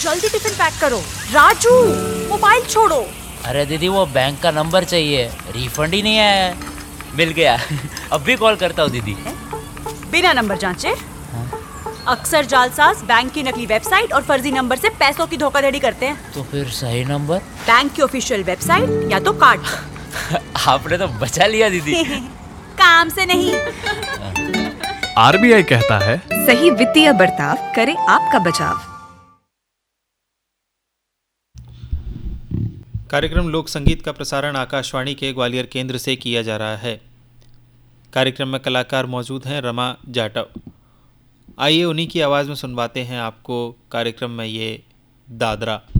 जल्दी tiffin pack करो। Raju, mobile छोड़ो। अरे दीदी वो बैंक का नंबर चाहिए, रिफंड ही नहीं आया है। मिल गया। अब भी कॉल करता हूँ दीदी। बिना नंबर जांचे? अक्सर जालसाज बैंक की नकली वेबसाइट और फर्जी नंबर से पैसों की धोखाधड़ी करते हैं। तो फिर सही नंबर? बैंक की ऑफिशियल वेबसाइट या तो कार्ड पर। आपने तो बचा लिया दीदी। काम से नहीं। आरबीआई कहता है, सही वित्तीय बर्ताव करे आपका बचाव। कार्यक्रम लोक संगीत का प्रसारण आकाशवाणी के ग्वालियर केंद्र से किया जा रहा है। कार्यक्रम में कलाकार मौजूद हैं रमा जाटव। आइए उन्हीं की आवाज़ में सुनवाते हैं आपको कार्यक्रम में ये दादरा।